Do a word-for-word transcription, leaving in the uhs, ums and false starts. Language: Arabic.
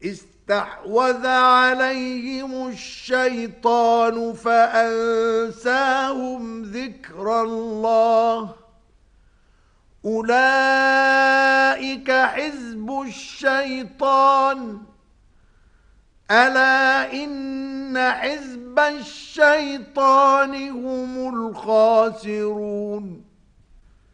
استحوذ عليهم الشيطان فأنساهم ذكر الله أولئك حزب الشيطان ألا إن حزب الشيطان هم الخاسرون